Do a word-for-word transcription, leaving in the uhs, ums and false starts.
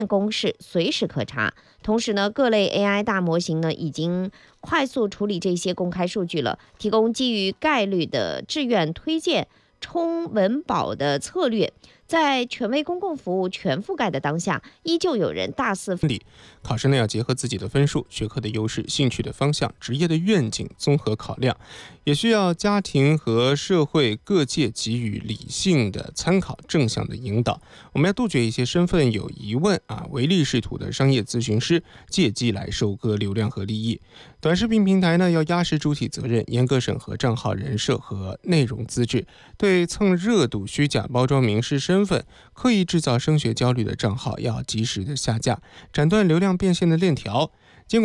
公式随时可查。同时呢，各类 A I 大模型呢已经快速处理这些公开数据了，提供基于概率的志愿推荐、冲文保的策略。在权威公共服务全覆盖的当下，依旧有人大肆考生呢要结合自己的分数、学科的优势、兴趣的方向、职业的愿景综合考量，也需要家庭和社会各界给予理性的参考、正向的引导。我们要杜绝一些身份有疑问啊、唯利是图的商业咨询师借机来收割流量和利益。短视频平台呢要压实主体责任，严格审核账号人设和内容资质，对蹭热度、虚假包装明示身份、刻意制造升学焦虑的账号要及时的下架，斩断流量变现的链条。